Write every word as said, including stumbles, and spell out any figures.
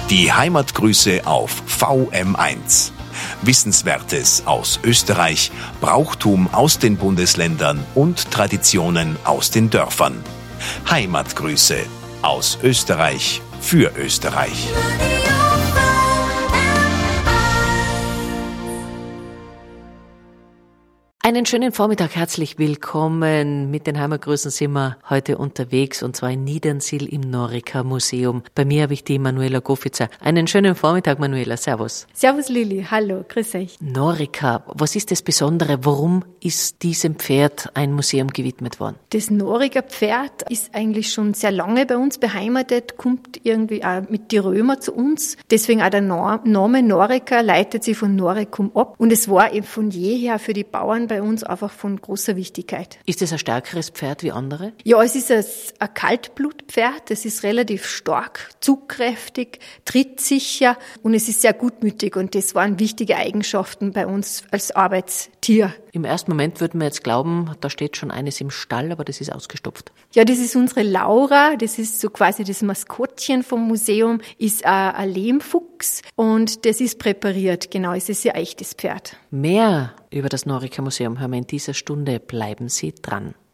Die Heimatgrüße auf V M eins. Wissenswertes aus Österreich, Brauchtum aus den Bundesländern und Traditionen aus den Dörfern. Heimatgrüße aus Österreich für Österreich. Einen schönen Vormittag, herzlich willkommen. Mit den Heimatgrüßen sind wir heute unterwegs und zwar in Niedernsill im Norica Museum. Bei mir habe ich die Manuela Goffitzer. Einen schönen Vormittag, Manuela. Servus. Servus Lili, hallo, grüß euch. Norica, was ist das Besondere? Warum ist diesem Pferd ein Museum gewidmet worden? Das Norica Pferd ist eigentlich schon sehr lange bei uns beheimatet, kommt irgendwie auch mit die Römer zu uns. Deswegen auch der Name Norica leitet sich von Noricum ab. Und es war eben von jeher für die Bauern bei uns einfach von großer Wichtigkeit. Ist es ein stärkeres Pferd wie andere? Ja, es ist ein, ein Kaltblutpferd. Es ist relativ stark, zugkräftig, trittsicher und es ist sehr gutmütig. Und das waren wichtige Eigenschaften bei uns als Arbeitstier. Im ersten Moment würden wir jetzt glauben, da steht schon eines im Stall, aber das ist ausgestopft. Ja, das ist unsere Laura. Das ist so quasi das Maskottchen vom Museum, ist ein, ein Lehmfuchs und das ist präpariert. Genau, es ist ein echtes Pferd. Mehr über das Norica Museum hören wir in dieser Stunde. Bleiben Sie dran.